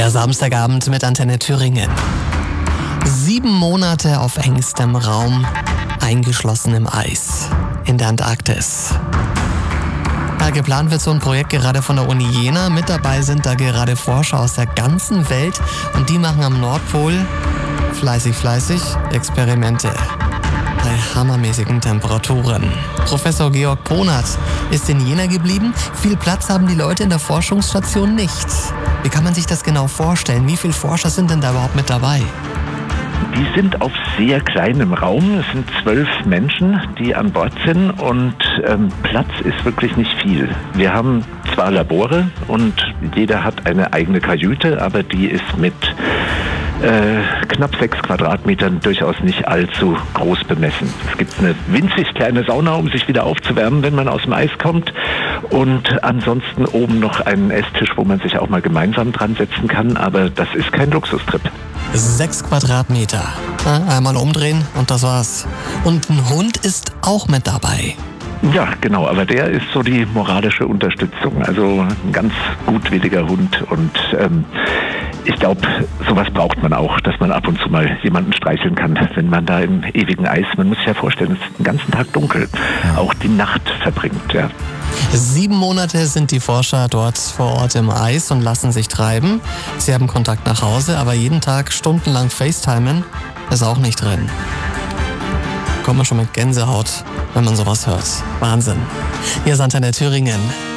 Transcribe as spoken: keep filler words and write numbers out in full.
Der Samstagabend mit Antenne Thüringen. Sieben Monate auf engstem Raum, eingeschlossen im Eis in der Antarktis. Ja, geplant wird so ein Projekt gerade von der Uni Jena. Mit dabei sind da gerade Forscher aus der ganzen Welt und die machen am Nordpol fleißig, fleißig Experimente bei hammermäßigen Temperaturen. Professor Georg Ponert ist in Jena geblieben. Viel Platz haben die Leute in der Forschungsstation nicht. Wie kann man sich das genau vorstellen? Wie viele Forscher sind denn da überhaupt mit dabei? Die sind auf sehr kleinem Raum. Es sind zwölf Menschen, die an Bord sind und ähm, Platz ist wirklich nicht viel. Wir haben zwar Labore und jeder hat eine eigene Kajüte, aber die ist mit äh, knapp sechs Quadratmetern durchaus nicht allzu groß bemessen. Es gibt eine winzig kleine Sauna, um sich wieder aufzuwärmen, wenn man aus dem Eis kommt. Und ansonsten oben noch einen Esstisch, wo man sich auch mal gemeinsam dran setzen kann. Aber das ist kein Luxustrip. Sechs Quadratmeter. Einmal umdrehen und das war's. Und ein Hund ist auch mit dabei. Ja, genau, aber der ist so die moralische Unterstützung. Also ein ganz gutwilliger Hund und ähm, ich glaube, sowas braucht man auch, dass man ab und zu mal jemanden streicheln kann, wenn man da im ewigen Eis, man muss sich ja vorstellen, es ist den ganzen Tag dunkel, ja. Auch die Nacht verbringt, ja. Sieben Monate sind die Forscher dort vor Ort im Eis und lassen sich treiben. Sie haben Kontakt nach Hause, aber jeden Tag stundenlang FaceTimen ist auch nicht drin. Kommt man schon mit Gänsehaut, wenn man sowas hört. Wahnsinn. Hier ist Antenne Thüringen.